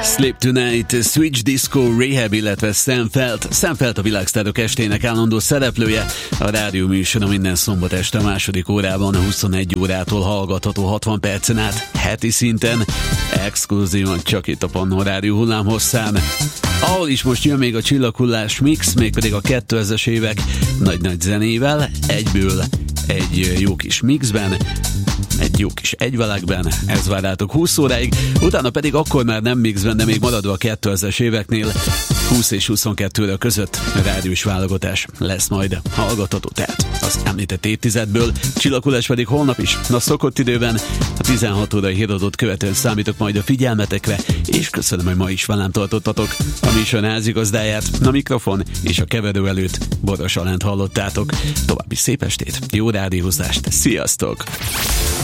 Sleep Tonight, Switch Disco, Rehab, illetve Sam Felt a világsztárok estének állandó szereplője. A rádió műsora minden szombat este a második órában 21 órától hallgatható 60 percen át heti szinten, exkluzívan csak itt a Pannon Rádió hullámhosszán. Ahol is most jön még a csillaghullás mix, mégpedig a 2000-es évek nagy-nagy zenével, egyből egy jó kis mixben, egy jó kis egyvelekben, ez vár rátok 20 óráig, utána pedig akkor már nem mixben, de még maradva a 2000-es éveknél 20 és 22 között rádiós válogatás lesz majd hallgatható, tehát az említett évtizedből. Csillaghullás pedig holnap is, a szokott időben, a 16 órai híradót követően számítok majd a figyelmetekre, és köszönöm, hogy ma is velem tartottatok. A műsor házigazdáját, a mikrofon és a keverő előtt Boros Alánt hallottátok. További szép estét, jó rádiózást, sziasztok!